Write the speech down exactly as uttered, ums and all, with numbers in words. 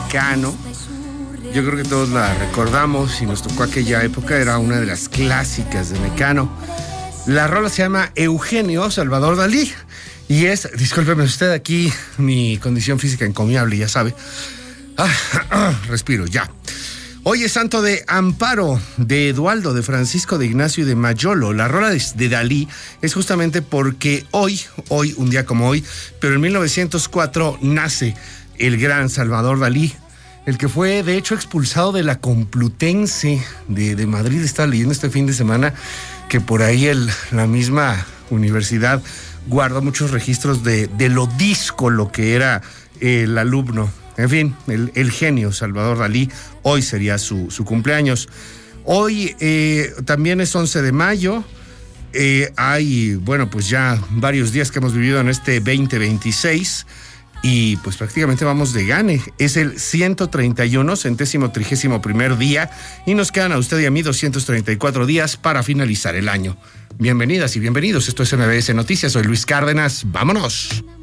Mecano. Yo creo que todos la recordamos y nos tocó aquella época, era una de las clásicas de Mecano. La rola se llama Eugenio Salvador Dalí y es, discúlpeme usted, aquí mi condición física encomiable, ya sabe. Ah, ah, respiro, ya. Hoy es santo de Amparo, de Edualdo, de Francisco, de Ignacio y de Mayolo. La rola de, de Dalí es justamente porque hoy, hoy, un día como hoy, pero en mil novecientos cuatro nace el gran Salvador Dalí, el que fue de hecho expulsado de la Complutense de, de Madrid. Estaba leyendo este fin de semana que por ahí el, la misma universidad guardó muchos registros de, de lo díscolo que era el alumno. En fin, el, el genio Salvador Dalí, hoy sería su, su cumpleaños. Hoy eh, también es once de mayo. Eh, hay, bueno, pues ya varios días que hemos vivido en este veinte veintiséis. Y pues prácticamente vamos de gane. Es el ciento treinta y uno, centésimo trigésimo primer día, y nos quedan a usted y a mí doscientos treinta y cuatro días para finalizar el año. Bienvenidas y bienvenidos, esto es M B S Noticias, soy Luis Cárdenas, vámonos.